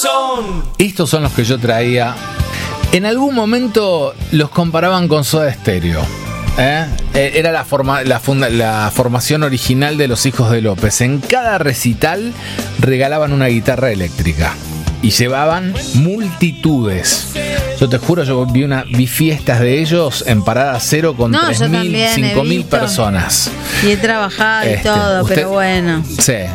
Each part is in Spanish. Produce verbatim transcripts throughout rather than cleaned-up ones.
corazón. Estos son los que yo traía. En algún momento los comparaban con Soda Stereo. ¿Eh? Era la, forma, la, funda, la formación original de los Hijos de López. En cada recital regalaban una guitarra eléctrica y llevaban multitudes. Yo te juro, yo vi, una, vi fiestas de ellos en Parada Cero con No, tres mil, cinco mil personas. Y he trabajado Este, y todo, usted, pero bueno. Sí. Eh,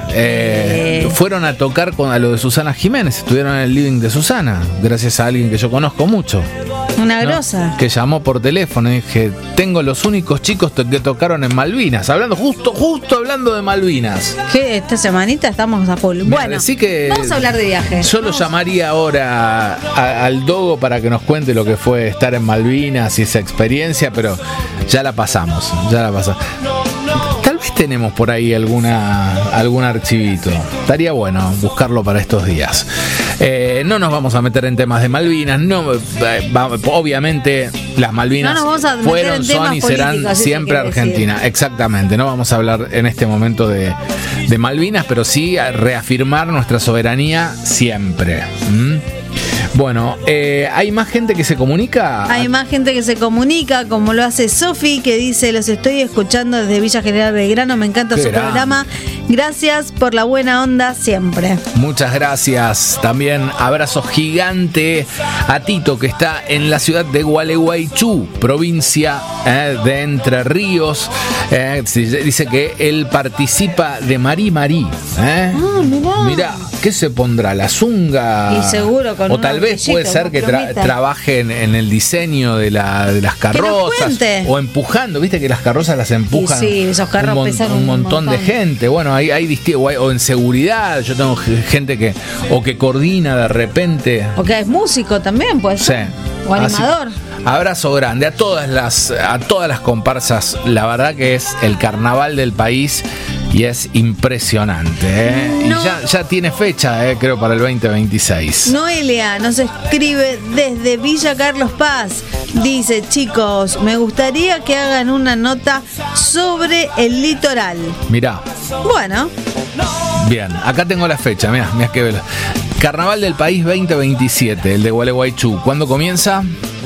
eh. Fueron a tocar con, a lo de Susana Jiménez. Estuvieron en el living de Susana, gracias a alguien que yo conozco mucho. Una ¿no? grosa. Que llamó por teléfono y dije, tengo los únicos chicos to- que tocaron en Malvinas. Hablando, justo, justo hablando de Malvinas. ¿Qué? Esta semanita estamos a full. Mira, Bueno, que vamos a hablar de viajes. Yo lo llamaría ahora a, al Dogo para que nos cuente lo que fue estar en Malvinas y esa experiencia, pero ya la pasamos, ya la pasamos. Tal vez tenemos por ahí alguna algún archivito. Estaría bueno buscarlo para estos días. Eh, no nos vamos a meter en temas de Malvinas. No, eh, va, obviamente las Malvinas no nos vamos a fueron, son y serán siempre Argentina. Decir. Exactamente. No vamos a hablar en este momento de, de Malvinas, pero sí a reafirmar nuestra soberanía siempre. ¿Mm? Bueno, eh, ¿hay más gente que se comunica? Hay más gente que se comunica, como lo hace Sofi, que dice, los estoy escuchando desde Villa General Belgrano, me encanta Qué su grande. programa. Gracias por la buena onda siempre. Muchas gracias. También abrazo gigante a Tito, que está en la ciudad de Gualeguaychú, provincia eh, de Entre Ríos. Eh, dice que él participa de Marí Marí. ¿eh? Ah, mirá. Mirá, ¿qué se pondrá? ¿La zunga? Y seguro con O tal vez puede ser que tra- trabaje en, en el diseño de, la, de las carrozas. O empujando, viste que las carrozas las empujan. Y sí, esos carros un, mon- pesan un, un montón, montón de gente. Bueno, hay, hay disti- o, hay, o en seguridad. Yo tengo gente que o que coordina de repente. O que es músico también, pues. Sí. O animador. Así, abrazo grande a todas las a todas las comparsas. La verdad que es el carnaval del país y es impresionante. ¿eh? No. Y ya, ya tiene fecha, ¿eh? creo, para el veinte veintiséis. Noelia nos escribe desde Villa Carlos Paz. Dice, chicos, me gustaría que hagan una nota sobre el litoral. Mirá. Bueno. Bien, acá tengo la fecha, mirá, mirá que vela. Carnaval del País veinte veintisiete, el de Gualeguaychú. ¿Cuándo comienza?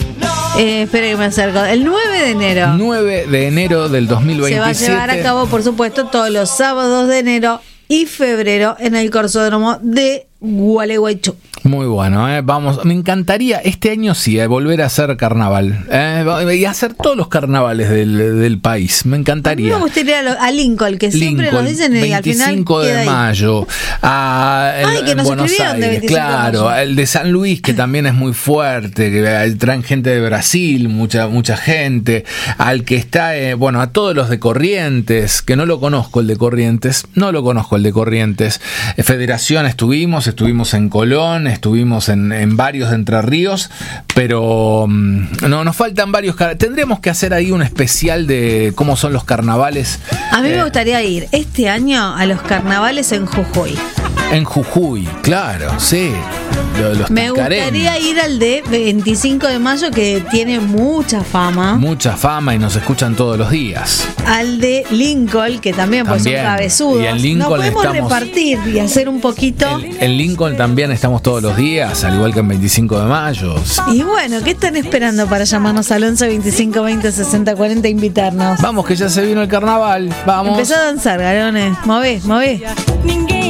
Eh, espera que me acerco. El nueve de enero. nueve de enero del dos mil veintisiete. Se va a llevar a cabo, por supuesto, todos los sábados de enero y febrero en el Corsódromo de Gualeguaychú. Muy bueno, ¿eh? Vamos, me encantaría este año sí eh, volver a hacer carnaval ¿eh? y hacer todos los carnavales del, del país, me encantaría. A mí me gustaría a Lincoln, que siempre Lincoln, nos dicen y al final veinticinco de mayo, a, el, Ay, que nos Buenos escribieron Aires, de claro, el de San Luis, que también es muy fuerte, que traen gente de Brasil, mucha mucha gente, al que está, eh, bueno, a todos los de Corrientes, que no lo conozco el de Corrientes, no lo conozco el de Corrientes, eh, Federación estuvimos, estuvimos en Colón, estuvimos en, en varios de Entre Ríos, pero um, no, nos faltan varios. Tendríamos que hacer ahí un especial de cómo son los carnavales. A mí eh, me gustaría ir este año a los carnavales en Jujuy. En Jujuy, claro, sí. Los me gustaría ir al de veinticinco de mayo, que tiene mucha fama. Mucha fama y nos escuchan todos los días. Al de Lincoln, que también, pues son cabezudos. Y en Lincoln nos podemos estamos, repartir y hacer un poquito. En, en Lincoln también estamos todos los días, al igual que en veinticinco de mayo. Y bueno, ¿qué están esperando para llamarnos al once veinticinco veinte sesenta cuarenta e invitarnos? Vamos, que ya se vino el carnaval. Vamos. Empezá a danzar, Garones. Movés, movés.